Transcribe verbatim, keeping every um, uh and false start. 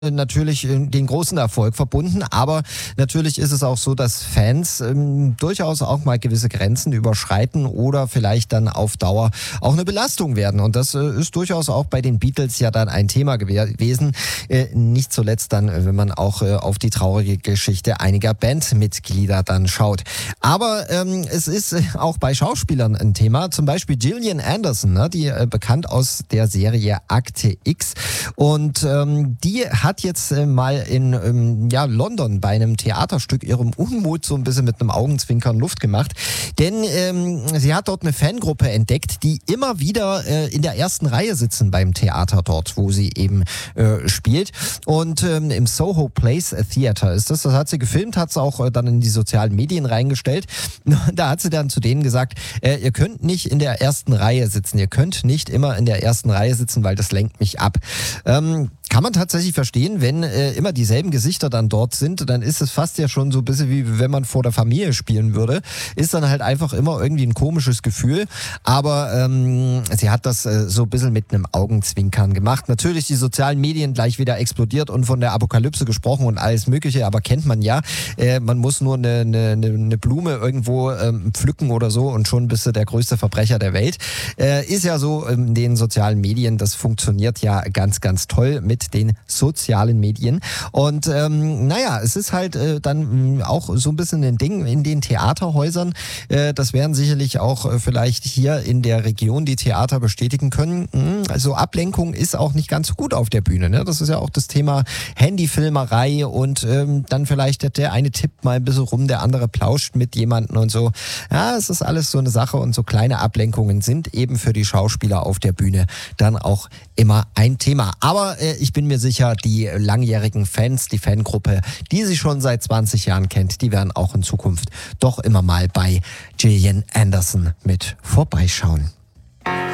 natürlich äh, den großen Erfolg verbunden, aber natürlich ist es auch so, dass Fans ähm, durchaus auch mal gewisse Grenzen überschreiten oder vielleicht dann auf Dauer auch eine Belastung werden. Und das äh, ist durchaus auch bei den Beatles ja dann ein Thema gewesen. Äh, nicht zuletzt dann, wenn man auch äh, auf die traurige Geschichte einiger Bandmitglieder dann schaut. Aber ähm, es ist auch bei Schauspielern ein Thema. Zum Beispiel Gillian Anderson, ne, die äh, bekannt aus der Serie Akte X. Und ähm, die hat hat jetzt äh, mal in ähm, ja, London bei einem Theaterstück ihrem Unmut so ein bisschen mit einem Augenzwinkern Luft gemacht. Denn ähm, sie hat dort eine Fangruppe entdeckt, die immer wieder äh, in der ersten Reihe sitzen beim Theater dort, wo sie eben äh, spielt. Und ähm, im Soho Place Theater ist das. Das hat sie gefilmt, hat sie auch äh, dann in die sozialen Medien reingestellt. Da hat sie dann zu denen gesagt, äh, ihr könnt nicht in der ersten Reihe sitzen. Ihr könnt nicht immer in der ersten Reihe sitzen, weil das lenkt mich ab. Ähm, Kann man tatsächlich verstehen, wenn äh, immer dieselben Gesichter dann dort sind, dann ist es fast ja schon so ein bisschen wie wenn man vor der Familie spielen würde. Ist dann halt einfach immer irgendwie ein komisches Gefühl. Aber ähm, sie hat das äh, so ein bisschen mit einem Augenzwinkern gemacht. Natürlich die sozialen Medien gleich wieder explodiert und von der Apokalypse gesprochen und alles Mögliche, aber kennt man ja. Äh, man muss nur eine, eine, eine Blume irgendwo ähm, pflücken oder so und schon bist du der größte Verbrecher der Welt. Äh, ist ja so in den sozialen Medien, das funktioniert ja ganz, ganz toll mit den sozialen Medien. Und ähm, naja, es ist halt äh, dann mh, auch so ein bisschen ein Ding in den Theaterhäusern. Äh, das werden sicherlich auch äh, vielleicht hier in der Region die Theater bestätigen können. Mh, also Ablenkung ist auch nicht ganz so gut auf der Bühne. Ne? Das ist ja auch das Thema Handyfilmerei und ähm, dann vielleicht der eine tippt mal ein bisschen rum, der andere plauscht mit jemandem und so. Ja, es ist alles so eine Sache und so kleine Ablenkungen sind eben für die Schauspieler auf der Bühne dann auch immer ein Thema. Aber äh, ich bin mir sicher, die langjährigen Fans, die Fangruppe, die sie schon seit zwanzig Jahren kennt, die werden auch in Zukunft doch immer mal bei Gillian Anderson mit vorbeischauen.